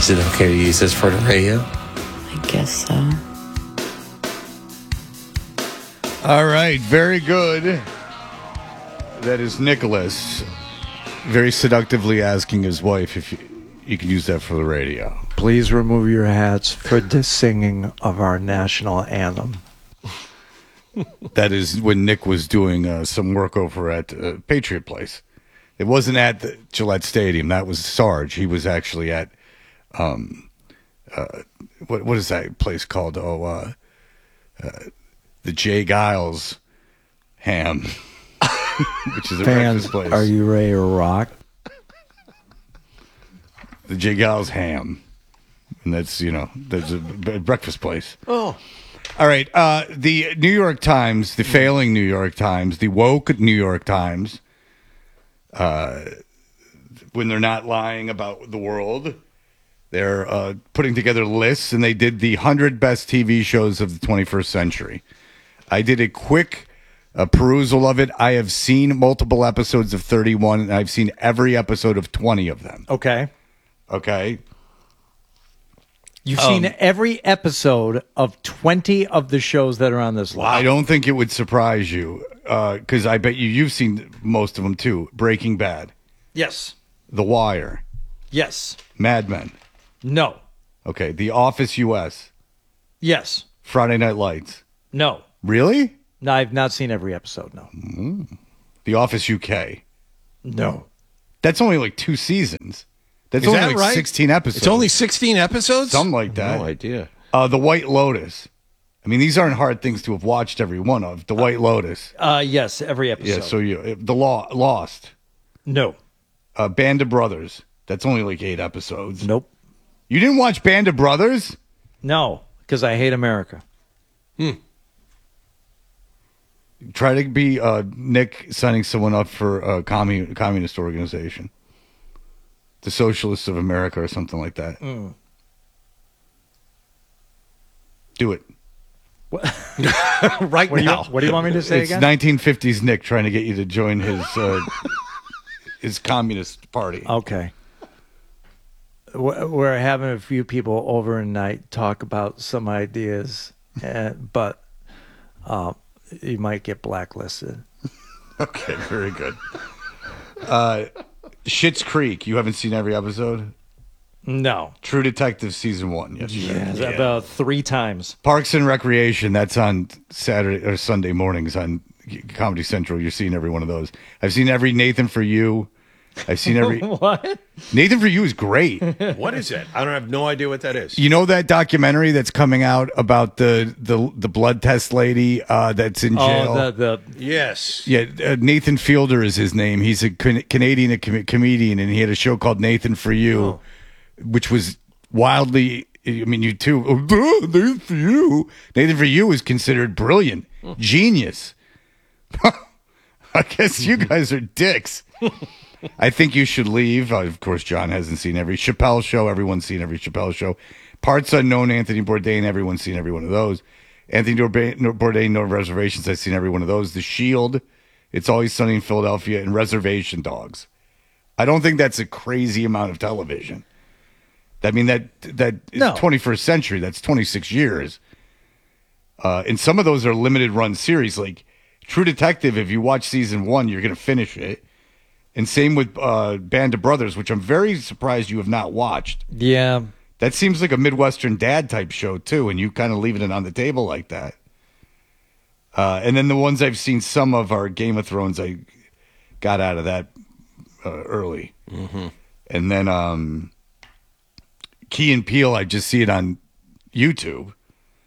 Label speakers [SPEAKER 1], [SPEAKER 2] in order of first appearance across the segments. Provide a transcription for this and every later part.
[SPEAKER 1] Is it okay to use this for the radio?
[SPEAKER 2] I guess so.
[SPEAKER 3] All right, very good. That is Nicholas very seductively asking his wife if you can use that for the radio.
[SPEAKER 4] Please remove your hats for the singing of our national anthem.
[SPEAKER 3] That is when Nick was doing some work over at Patriot Place. It wasn't at the Gillette Stadium. That was Sarge. He was actually at, what is that place called? The Jay Giles Ham, which is a
[SPEAKER 4] Fans,
[SPEAKER 3] breakfast place.
[SPEAKER 4] are you ready to rock?
[SPEAKER 3] The Jay Giles Ham. And that's, there's a breakfast place.
[SPEAKER 5] Oh.
[SPEAKER 3] All right. The New York Times, the failing New York Times, the woke New York Times, when they're not lying about the world, they're putting together lists, and they did the 100 best TV shows of the 21st century. I did a quick perusal of it. I have seen multiple episodes of 31, and I've seen every episode of 20 of them.
[SPEAKER 4] Okay.
[SPEAKER 3] Okay?
[SPEAKER 4] You've seen every episode of 20 of the shows that are on this list.
[SPEAKER 3] I don't think it would surprise you, because I bet you've seen most of them, too. Breaking Bad.
[SPEAKER 4] Yes.
[SPEAKER 3] The Wire.
[SPEAKER 4] Yes.
[SPEAKER 3] Mad Men.
[SPEAKER 4] No.
[SPEAKER 3] Okay. The Office US.
[SPEAKER 4] Yes.
[SPEAKER 3] Friday Night Lights.
[SPEAKER 4] No.
[SPEAKER 3] Really?
[SPEAKER 4] No, I've not seen every episode, no.
[SPEAKER 3] The Office UK.
[SPEAKER 4] No.
[SPEAKER 3] That's only like 2 seasons. That's
[SPEAKER 5] Is
[SPEAKER 3] only
[SPEAKER 5] that
[SPEAKER 3] like
[SPEAKER 5] right?
[SPEAKER 3] 16 episodes.
[SPEAKER 5] It's only 16 episodes?
[SPEAKER 3] Something like that.
[SPEAKER 5] No idea.
[SPEAKER 3] The White Lotus. I mean, these aren't hard things to have watched every one of. The White Lotus.
[SPEAKER 4] Yes, every episode.
[SPEAKER 3] Yeah, so Lost.
[SPEAKER 4] No.
[SPEAKER 3] Band of Brothers. That's only like 8 episodes.
[SPEAKER 4] Nope.
[SPEAKER 3] You didn't watch Band of Brothers?
[SPEAKER 4] No, because I hate America.
[SPEAKER 3] Try to be Nick signing someone up for a communist organization. The Socialists of America or something like that. Do it.
[SPEAKER 5] Right now.
[SPEAKER 4] What do you want me to say
[SPEAKER 3] It's
[SPEAKER 4] again?
[SPEAKER 3] 1950s Nick trying to get you to join his communist party.
[SPEAKER 4] Okay. We're having a few people overnight talk about some ideas, but you might get blacklisted.
[SPEAKER 3] Okay, very good. Schitt's Creek. You haven't seen every episode?
[SPEAKER 4] No.
[SPEAKER 3] True Detective season 1. Yes, you have.
[SPEAKER 4] Yeah, about 3 times.
[SPEAKER 3] Parks and Recreation. That's on Saturday or Sunday mornings on Comedy Central. You're seeing every one of those. I've seen every Nathan For You. I've seen every
[SPEAKER 4] What?
[SPEAKER 3] Nathan For You is great.
[SPEAKER 5] What is it? I don't have no idea what that is.
[SPEAKER 3] You know that documentary that's coming out about the blood test lady that's in jail?
[SPEAKER 4] Oh,
[SPEAKER 5] Yes.
[SPEAKER 3] Yeah, Nathan Fielder is his name. He's a Canadian comedian, and he had a show called Nathan For You, which was wildly. I mean, you too. Nathan For You. Nathan For You is considered brilliant, genius. I guess you guys are dicks. I think you should leave. Of course, John hasn't seen every Chappelle show. Everyone's seen every Chappelle show. Parts Unknown, Anthony Bourdain. Everyone's seen every one of those. Anthony Bourdain, No Reservations. I've seen every one of those. The Shield, It's Always Sunny in Philadelphia, and Reservation Dogs. I don't think that's a crazy amount of television. I mean, that is 21st century. That's 26 years. And some of those are limited run series. Like True Detective, if you watch season 1, you're going to finish it. And same with Band of Brothers, which I'm very surprised you have not watched.
[SPEAKER 4] Yeah.
[SPEAKER 3] That seems like a Midwestern dad type show, too, and you kind of leaving it on the table like that. And then the ones I've seen some of are Game of Thrones. I got out of that early. Mm-hmm. And then Key and Peele, I just see it on YouTube.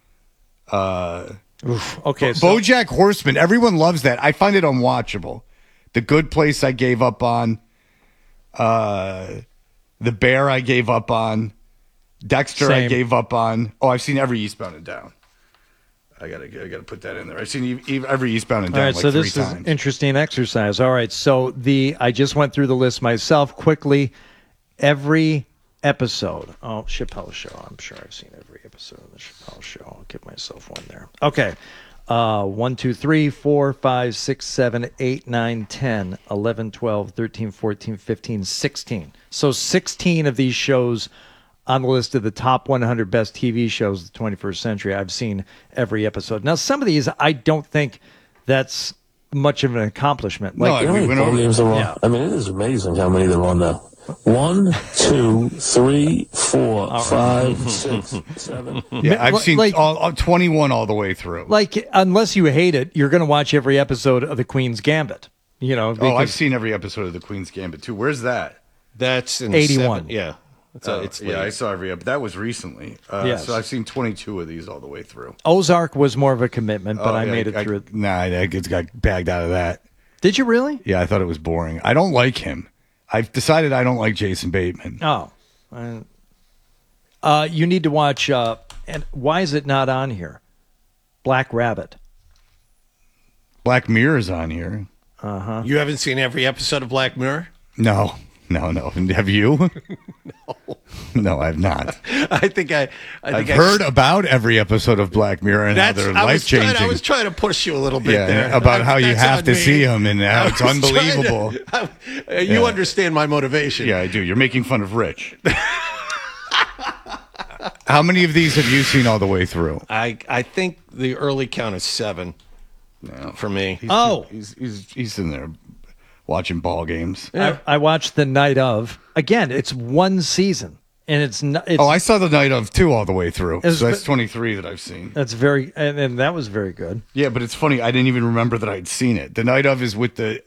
[SPEAKER 4] Okay.
[SPEAKER 3] BoJack Horseman, everyone loves that. I find it unwatchable. The Good Place I gave up on. The Bear I gave up on. Dexter I gave up on. Oh, I've seen every Eastbound and Down. I gotta put that in there. I've seen every Eastbound and Down.
[SPEAKER 4] All right,
[SPEAKER 3] like
[SPEAKER 4] so
[SPEAKER 3] 3
[SPEAKER 4] this
[SPEAKER 3] times.
[SPEAKER 4] is interesting exercise. All right, so I just went through the list myself quickly. Every episode. Oh, Chappelle Show. I'm sure I've seen every episode of the Chappelle Show. I'll give myself one there. Okay. 1, 2, 3, 4, 5, 6, 7, 8, 9, 10, 11, 12, 13, 14, 15, 16. So 16 of these shows on the list of the top 100 best TV shows of the 21st century. I've seen every episode. Now, some of these, I don't think that's much of an accomplishment.
[SPEAKER 3] No,
[SPEAKER 6] You know how many ball games are on?
[SPEAKER 4] Yeah.
[SPEAKER 6] I mean, it is amazing how many they're on now. 1, 2, 3, 4, 5, 6, 7.
[SPEAKER 3] Yeah, I've seen
[SPEAKER 4] like-
[SPEAKER 3] all 21 all the way through.
[SPEAKER 4] Like, unless you hate it, you're going to watch every episode of The Queen's Gambit. You know,
[SPEAKER 3] I've
[SPEAKER 4] because
[SPEAKER 3] seen every episode of The Queen's Gambit too. Where's that?
[SPEAKER 5] That's in
[SPEAKER 4] 81.
[SPEAKER 5] 7. Yeah. It's
[SPEAKER 3] yeah,
[SPEAKER 5] late.
[SPEAKER 3] I saw every episode. That was recently.
[SPEAKER 4] Yes.
[SPEAKER 3] So I've seen 22 of these all the way through.
[SPEAKER 4] Ozark was more of a commitment, but
[SPEAKER 3] Oh,
[SPEAKER 4] I
[SPEAKER 3] yeah,
[SPEAKER 4] made it through it.
[SPEAKER 3] Nah, I got bagged out of that.
[SPEAKER 4] Did you really?
[SPEAKER 3] Yeah, I thought it was boring. I don't like him. I've decided I don't like Jason Bateman.
[SPEAKER 4] Oh. You need to watch, and why is it not on here? Black Rabbit.
[SPEAKER 3] Black Mirror's on here.
[SPEAKER 5] You haven't seen every episode of Black Mirror?
[SPEAKER 3] No. Have you? No, I've not.
[SPEAKER 5] I think
[SPEAKER 3] I've heard about every episode of Black Mirror and how they're life changing.
[SPEAKER 5] I was trying to push you a little bit
[SPEAKER 3] Yeah,
[SPEAKER 5] there.
[SPEAKER 3] about how you
[SPEAKER 5] That's
[SPEAKER 3] have
[SPEAKER 5] on
[SPEAKER 3] to
[SPEAKER 5] me.
[SPEAKER 3] see him and how
[SPEAKER 5] I
[SPEAKER 3] it's
[SPEAKER 5] was trying
[SPEAKER 3] unbelievable.
[SPEAKER 5] You understand my motivation.
[SPEAKER 3] Yeah, I do. You're making fun of Rich. How many of these have you seen all the way through?
[SPEAKER 5] I think the early count is 7 for me.
[SPEAKER 3] He's in there watching ball games.
[SPEAKER 4] I watched The Night Of. Again, it's one season, and it's not. It's,
[SPEAKER 3] Oh, I saw The Night of 2 all the way through.
[SPEAKER 4] It's-
[SPEAKER 3] So that's 23 that I've seen.
[SPEAKER 4] that's very, and that was very good.
[SPEAKER 3] Yeah, but it's funny. I didn't even remember that I'd seen it. The Night of is with the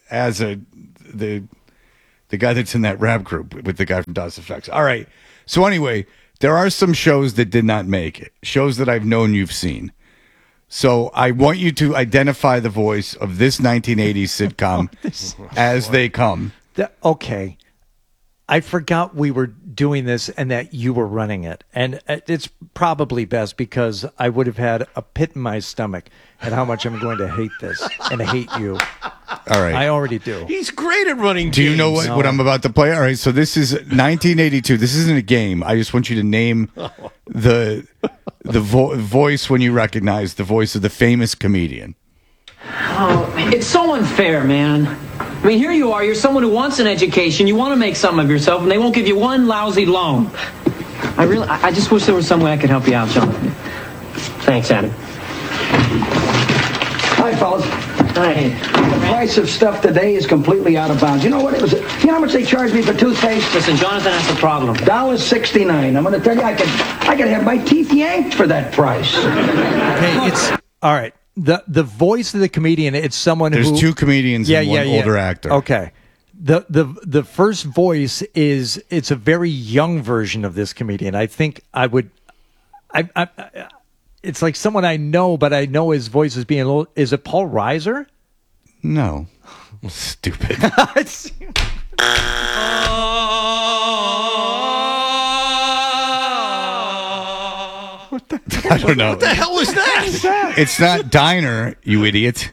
[SPEAKER 3] guy that's in that rap group with the guy from DOS Effects. All right. So anyway, there are some shows that did not make it. Shows that I've known you've seen. So I want you to identify the voice of this 1980s sitcom as they come.
[SPEAKER 4] Okay. I forgot we were doing this and that you were running it. And it's probably best because I would have had a pit in my stomach at how much I'm going to hate this and hate you.
[SPEAKER 3] All right.
[SPEAKER 4] I already do.
[SPEAKER 5] He's great at running
[SPEAKER 3] Do you know
[SPEAKER 5] games.
[SPEAKER 3] what I'm about to play? All right, so this is 1982. This isn't a game. I just want you to name the voice when you recognize the voice of the famous comedian.
[SPEAKER 7] Oh, it's so unfair, man. I mean, here you are, you're someone who wants an education, you want to make something of yourself, and they won't give you one lousy loan. I just wish there was some way I could help you out, Jonathan.
[SPEAKER 8] Thanks, Adam.
[SPEAKER 9] Hi, fellas.
[SPEAKER 8] Hi.
[SPEAKER 9] The price of stuff today is completely out of bounds. You know what it was? You know how much they charged me for toothpaste?
[SPEAKER 7] Listen, Jonathan, that's a problem.
[SPEAKER 9] $1.69. I'm going to tell you, I could have my teeth yanked for that price.
[SPEAKER 4] Hey, it's all right. The voice of the comedian, it's someone
[SPEAKER 3] There's
[SPEAKER 4] who
[SPEAKER 3] 2 comedians and one older actor.
[SPEAKER 4] Okay. The first voice it's a very young version of this comedian. I think I would it's like someone I know, but I know his voice is being a little. Is it Paul Reiser?
[SPEAKER 3] No. Stupid. I don't know.
[SPEAKER 5] What the hell was that?
[SPEAKER 3] It's not Diner, you idiot.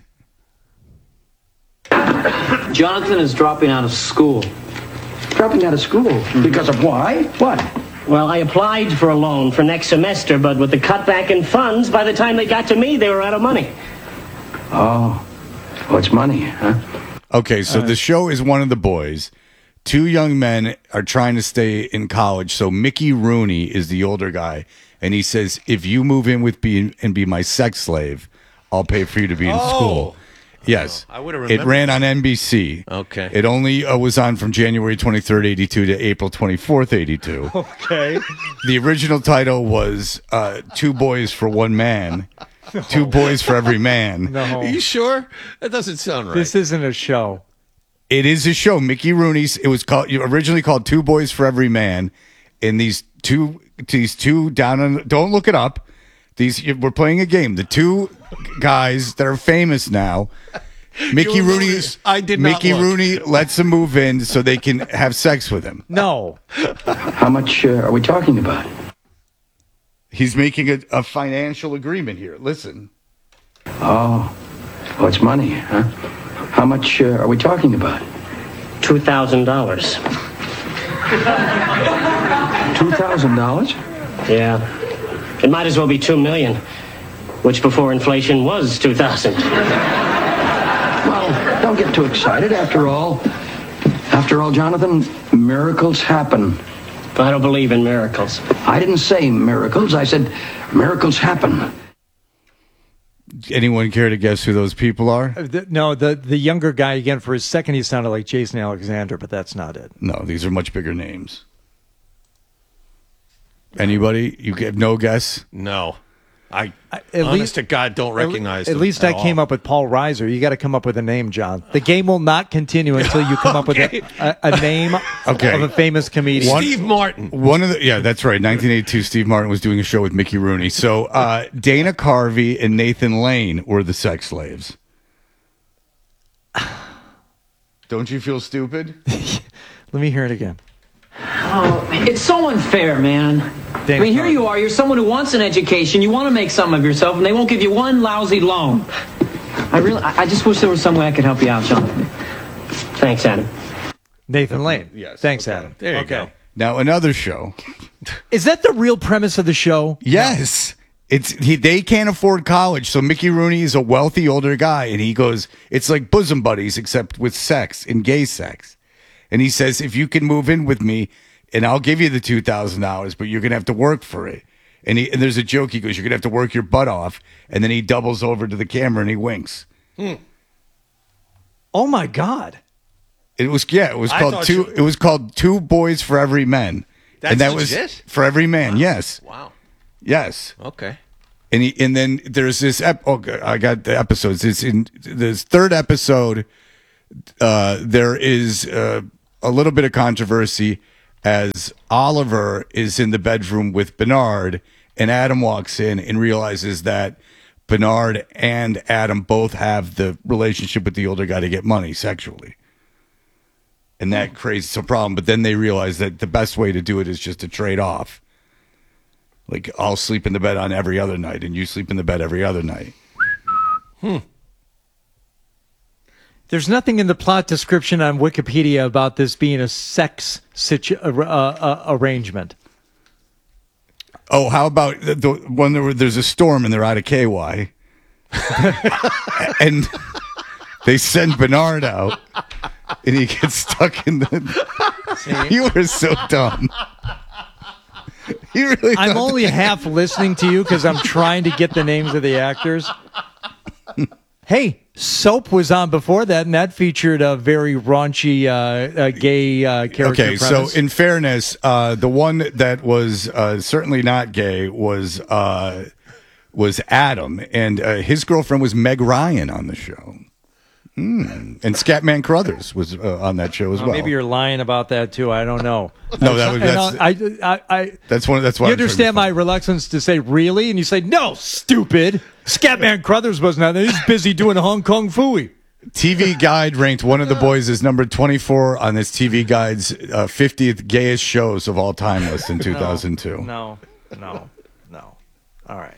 [SPEAKER 7] Jonathan is dropping out of school.
[SPEAKER 9] Dropping out of school. Because of why? What?
[SPEAKER 8] Well, I applied for a loan for next semester, but with the cutback in funds, by the time they got to me, they were out of money.
[SPEAKER 9] Oh, it's money, huh?
[SPEAKER 3] Okay, so the show is One of the Boys. 2 young men are trying to stay in college. So Mickey Rooney is the older guy, and he says, "If you move in with me and be my sex slave, I'll pay for you to be in school." Yes,
[SPEAKER 5] I would've
[SPEAKER 3] It
[SPEAKER 5] remembered
[SPEAKER 3] ran on NBC.
[SPEAKER 5] Okay.
[SPEAKER 3] It only was on from January 23rd, 82 to April 24th, 82.
[SPEAKER 4] Okay.
[SPEAKER 3] The original title was 2 Boys for One Man. 2 boys for every man.
[SPEAKER 5] Are you sure? That doesn't sound right.
[SPEAKER 4] This isn't a show.
[SPEAKER 3] It is a show. Mickey Rooney's. It was originally called 2 Boys for Every Man. And these two down on. Don't look it up. We're playing a game. The 2 guys that are famous now. Mickey Rooney.
[SPEAKER 5] I did not
[SPEAKER 3] Mickey
[SPEAKER 5] look.
[SPEAKER 3] Rooney lets them move in so they can have sex with him.
[SPEAKER 4] No.
[SPEAKER 9] How much are we talking about?
[SPEAKER 3] He's making a financial agreement here. Listen.
[SPEAKER 9] Oh, it's money, huh? How much are we talking about?
[SPEAKER 8] $2,000.
[SPEAKER 9] $2,000?
[SPEAKER 8] Yeah. It might as well be $2 million, which before inflation was $2,000.
[SPEAKER 9] Well, don't get too excited. After all, Jonathan, miracles happen.
[SPEAKER 8] I don't believe in miracles.
[SPEAKER 9] I didn't say miracles. I said miracles happen.
[SPEAKER 3] Anyone care to guess who those people are?
[SPEAKER 4] The younger guy, again, for his second, he sounded like Jason Alexander, but that's not it.
[SPEAKER 3] No, these are much bigger names. Anybody? You have no guess?
[SPEAKER 5] No.
[SPEAKER 4] At
[SPEAKER 5] honest
[SPEAKER 4] least-
[SPEAKER 5] to God, don't recognize
[SPEAKER 4] At
[SPEAKER 5] them
[SPEAKER 4] least
[SPEAKER 5] at
[SPEAKER 4] I came
[SPEAKER 5] all.
[SPEAKER 4] up with Paul Reiser. You got to come up with a name, John. The game will not continue until you come up with a name of a famous comedian.
[SPEAKER 5] Steve Martin.
[SPEAKER 3] That's right. 1982, Steve Martin was doing a show with Mickey Rooney. So Dana Carvey and Nathan Lane were the sex slaves. Don't you feel stupid?
[SPEAKER 4] Let me hear it again.
[SPEAKER 7] Oh, it's so unfair, man. I mean, here you are. You're someone who wants an education. You want to make something of yourself, and they won't give you one lousy loan. I just wish there was some way I could help you out, John.
[SPEAKER 8] Thanks, Adam.
[SPEAKER 4] Nathan Lane.
[SPEAKER 3] Yes.
[SPEAKER 4] Thanks, Adam.
[SPEAKER 5] There you go.
[SPEAKER 3] Now, another show.
[SPEAKER 4] Is that the real premise of the show?
[SPEAKER 3] Yes. They can't afford college, so Mickey Rooney is a wealthy older guy, and he goes, it's like bosom buddies, except with sex and gay sex. And he says, if you can move in with me, and I'll give you the $2,000, but you're going to have to work for it. And there's a joke. He goes, you're going to have to work your butt off. And then he doubles over to the camera and he winks.
[SPEAKER 4] Oh, my God.
[SPEAKER 3] It was called Two Boys for Every Man. And that was
[SPEAKER 5] legit?
[SPEAKER 3] for every man. Yes.
[SPEAKER 5] Wow.
[SPEAKER 3] Yes.
[SPEAKER 5] Okay.
[SPEAKER 3] And then there's this. I got the episodes. It's in this third episode. There is a little bit of controversy as Oliver is in the bedroom with Bernard, and Adam walks in and realizes that Bernard and Adam both have the relationship with the older guy to get money sexually. And that creates a problem. But then they realize that the best way to do it is just to trade off. Like, I'll sleep in the bed on every other night, and you sleep in the bed every other night.
[SPEAKER 4] There's nothing in the plot description on Wikipedia about this being a sex arrangement.
[SPEAKER 3] Oh, how about the one where there's a storm and they're out of KY? And they send Bernard out, and he gets stuck in the... You are so dumb. You really
[SPEAKER 4] I'm
[SPEAKER 3] thought
[SPEAKER 4] only half listening to you because I'm trying to get the names of the actors. Hey, Soap was on before that, and that featured a very raunchy gay character.
[SPEAKER 3] Okay,
[SPEAKER 4] premise.
[SPEAKER 3] so in fairness, the one that was certainly not gay was Adam, and his girlfriend was Meg Ryan on the show. And Scatman Crothers was on that show as well.
[SPEAKER 4] Maybe you're lying about that too. I don't know.
[SPEAKER 3] No, that's why.
[SPEAKER 4] You understand my reluctance to say really, and you say no, stupid. Scatman Crothers wasn't on there. He's busy doing Hong Kong Phooey.
[SPEAKER 3] TV Guide ranked one of the boys as number 24 on this TV Guide's 50th gayest shows of all time list in 2002.
[SPEAKER 4] No. All right.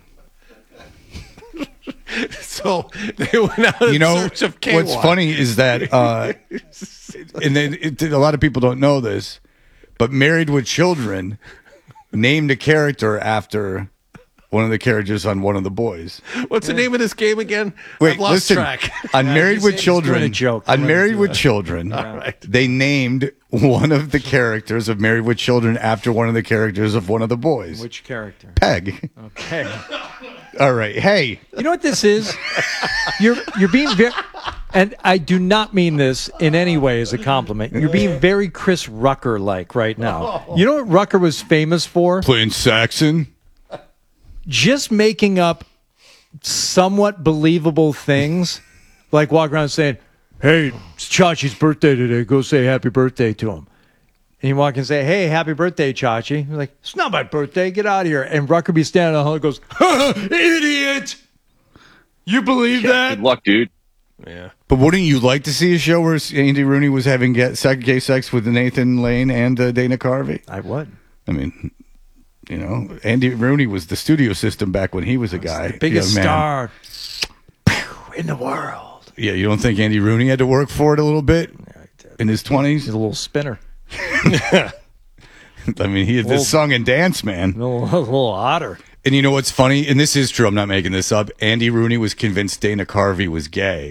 [SPEAKER 5] So they went out in search of KY.
[SPEAKER 3] What's funny is that, and then a lot of people don't know this, but Married with Children named a character after one of the characters on One of the Boys.
[SPEAKER 5] What's the name of this game again?
[SPEAKER 3] Wait,
[SPEAKER 5] I've lost
[SPEAKER 3] listen.
[SPEAKER 5] track.
[SPEAKER 3] On Married with Children,
[SPEAKER 5] Right.
[SPEAKER 3] they named one of the characters of Married with Children after one of the characters of One of the Boys.
[SPEAKER 4] Which character?
[SPEAKER 3] Peg.
[SPEAKER 4] Okay.
[SPEAKER 3] All right. Hey.
[SPEAKER 4] You know what this is? You're being very, and I do not mean this in any way as a compliment. You're being very Chris Rucker-like right now. You know what Rucker was famous for?
[SPEAKER 3] Playing Saxon.
[SPEAKER 4] Just making up somewhat believable things, like walking around saying, "Hey, it's Chachi's birthday today. Go say happy birthday to him." And you walk and say, "Hey, happy birthday, Chachi." He's like, "It's not my birthday. Get out of here." And Rucker be standing on the hall and goes, "Idiot! You believe that?"
[SPEAKER 10] Good luck, dude.
[SPEAKER 5] Yeah.
[SPEAKER 3] But wouldn't you like to see a show where Andy Rooney was having gay sex with Nathan Lane and Dana Carvey?
[SPEAKER 4] I would.
[SPEAKER 3] I mean, you know, Andy Rooney was the studio system back when he was a guy.
[SPEAKER 4] The biggest
[SPEAKER 3] young man.
[SPEAKER 4] star in the world.
[SPEAKER 3] Yeah, you don't think Andy Rooney had to work for it a little bit in his 20s?
[SPEAKER 4] He's a little spinner.
[SPEAKER 3] I mean, he had this song and dance, man.
[SPEAKER 4] A little otter.
[SPEAKER 3] And you know what's funny? And this is true. I'm not making this up. Andy Rooney was convinced Dana Carvey was gay.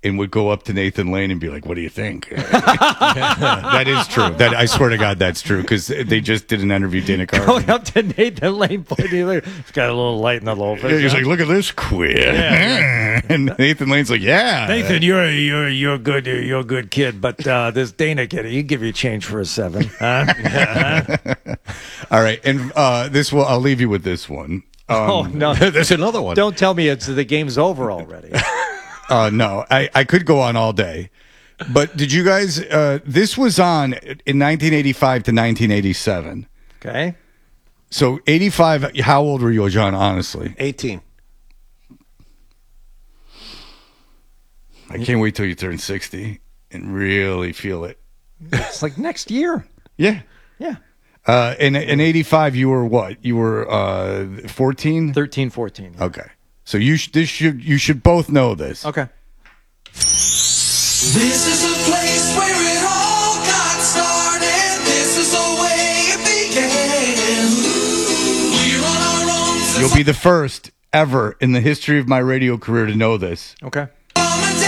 [SPEAKER 3] and would go up to Nathan Lane and be like, "What do you think?" That is true. That I swear to God, that's true because they just did an interview. Dana Carvey
[SPEAKER 4] Going up to Nathan Lane, he's got a little light in the low face.
[SPEAKER 3] He's like, "Look at this queer," and Nathan Lane's like, "Yeah,
[SPEAKER 4] Nathan, you're good. You're a good kid, but this Dana kid, he give you change for a 7. Huh?
[SPEAKER 3] All right, and I'll leave you with this one.
[SPEAKER 4] Oh no,
[SPEAKER 5] There's another one.
[SPEAKER 4] don't tell me the game's over already.
[SPEAKER 3] No, I could go on all day. But did you guys, this was on in 1985 to 1987.
[SPEAKER 4] Okay.
[SPEAKER 3] So 85, how old were you, John, honestly?
[SPEAKER 5] 18.
[SPEAKER 3] I can't wait till you turn 60 and really feel it.
[SPEAKER 4] It's like next year.
[SPEAKER 3] Yeah.
[SPEAKER 4] Yeah.
[SPEAKER 3] In 85, you were what? You were 14?
[SPEAKER 4] 13, 14. Yeah.
[SPEAKER 3] Okay. So you should both know this.
[SPEAKER 4] Okay.
[SPEAKER 10] This is a place where it all got started. This is the way it began. We're on our own.
[SPEAKER 3] You'll be the first ever in the history of my radio career to know this.
[SPEAKER 4] Okay.